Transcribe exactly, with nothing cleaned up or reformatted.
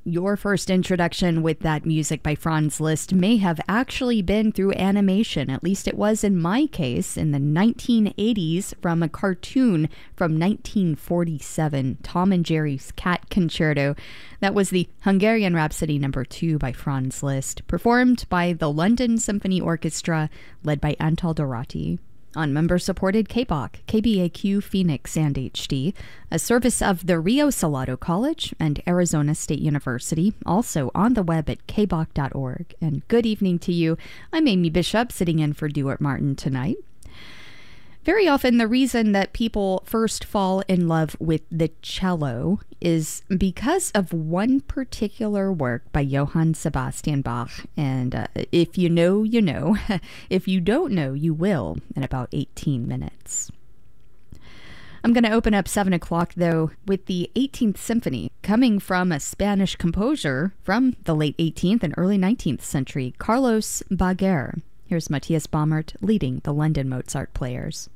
Your first introduction with that music by Franz Liszt may have actually been through animation. At least it was in my case in the nineteen eighties from a cartoon from nineteen forty-seven, Tom and Jerry's Cat Concerto. That was the Hungarian Rhapsody number two by Franz Liszt, performed by the London Symphony Orchestra, led by Antal Dorati. On member-supported K B O C, K B A Q Phoenix and H D, a service of the Rio Salado College and Arizona State University, also on the web at k b o c dot org. And good evening to you. I'm Amy Bishop, sitting in for Duart Martin tonight. Very often, the reason that people first fall in love with the cello is because of one particular work by Johann Sebastian Bach. And uh, if you know, you know. If you don't know, you will in about eighteen minutes. I'm going to open up seven o'clock, though, with the eighteenth Symphony, coming from a Spanish composer from the late eighteenth and early nineteenth century, Carlos Baguer. Here's Matthias Baumert leading the London Mozart Players.